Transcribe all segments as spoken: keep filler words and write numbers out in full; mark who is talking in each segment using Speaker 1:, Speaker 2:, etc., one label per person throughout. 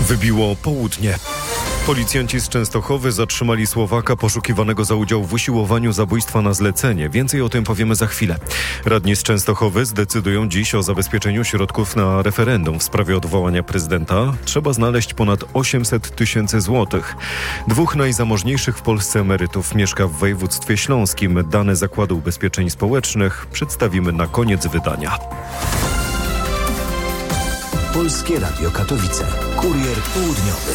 Speaker 1: Wybiło południe. Policjanci z Częstochowy zatrzymali Słowaka poszukiwanego za udział w usiłowaniu zabójstwa na zlecenie. Więcej o tym powiemy za chwilę. Radni z Częstochowy zdecydują dziś o zabezpieczeniu środków na referendum w sprawie odwołania prezydenta. Trzeba znaleźć ponad osiemset tysięcy złotych. Dwóch najzamożniejszych w Polsce emerytów mieszka w województwie śląskim. Dane Zakładu Ubezpieczeń Społecznych przedstawimy na koniec wydania.
Speaker 2: Polskie Radio Katowice. Kurier południowy.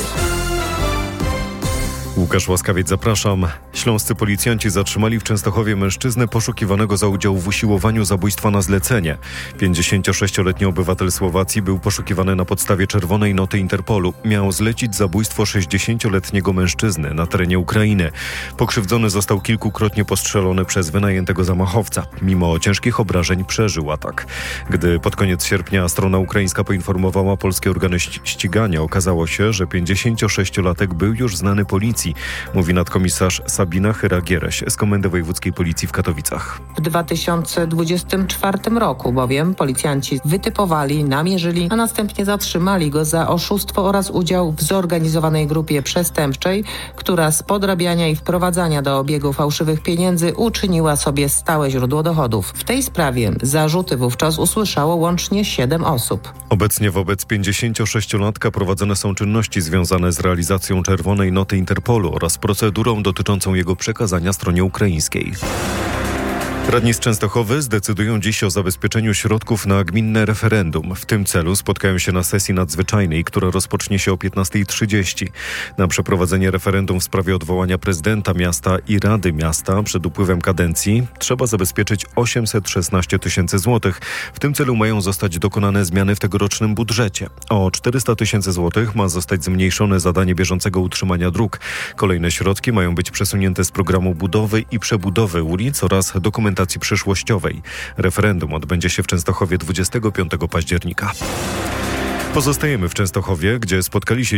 Speaker 1: Łukasz Łaskawiec, zapraszam. Śląscy policjanci zatrzymali w Częstochowie mężczyznę poszukiwanego za udział w usiłowaniu zabójstwa na zlecenie. pięćdziesięciosześcioletni obywatel Słowacji był poszukiwany na podstawie czerwonej noty Interpolu. Miał zlecić zabójstwo sześćdziesięcioletniego mężczyzny na terenie Ukrainy. Pokrzywdzony został kilkukrotnie postrzelony przez wynajętego zamachowca. Mimo ciężkich obrażeń przeżył atak. Gdy pod koniec sierpnia strona ukraińska poinformowała polskie organy ścigania, okazało się, że pięćdziesięciosześciolatek był już znany policji. Mówi nadkomisarz Sabina Chyra-Giereś z Komendy Wojewódzkiej Policji w Katowicach.
Speaker 3: W dwa tysiące dwudziestym czwartym roku bowiem policjanci wytypowali, namierzyli, a następnie zatrzymali go za oszustwo oraz udział w zorganizowanej grupie przestępczej, która z podrabiania i wprowadzania do obiegu fałszywych pieniędzy uczyniła sobie stałe źródło dochodów. W tej sprawie zarzuty wówczas usłyszało łącznie siedem osób.
Speaker 1: Obecnie wobec pięćdziesięciosześciolatka prowadzone są czynności związane z realizacją czerwonej noty Interpolu oraz procedurą dotyczącą jego przekazania stronie ukraińskiej. Radni z Częstochowy zdecydują dziś o zabezpieczeniu środków na gminne referendum. W tym celu spotkają się na sesji nadzwyczajnej, która rozpocznie się o piętnastej trzydzieści. Na przeprowadzenie referendum w sprawie odwołania prezydenta miasta i Rady Miasta przed upływem kadencji trzeba zabezpieczyć osiemset szesnaście tysięcy złotych. W tym celu mają zostać dokonane zmiany w tegorocznym budżecie. O czterysta tysięcy złotych ma zostać zmniejszone zadanie bieżącego utrzymania dróg. Kolejne środki mają być przesunięte z programu budowy i przebudowy ulic oraz dokumentacji przyszłościowej. Referendum odbędzie się w Częstochowie dwudziestego piątego października. Pozostajemy w Częstochowie, gdzie spotkali się